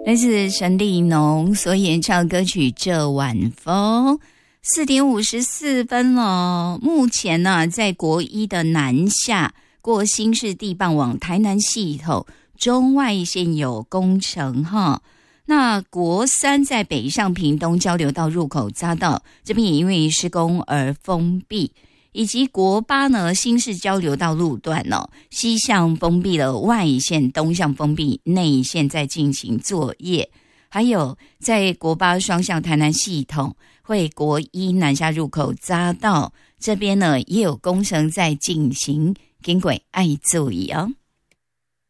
来自陈立农所演唱歌曲《这晚风》，4点54分了。目前呢，在国一的南下过新市地磅往台南系统中外线有工程哈。那国三在北上屏东交流道入口匝道这边也因为施工而封闭。以及国八呢，新市交流道路段西向封闭了外线，东向封闭内线在进行作业。还有在国八双向台南系统会国一南下入口匝道这边呢，也有工程在进行，请各位爱注意哦。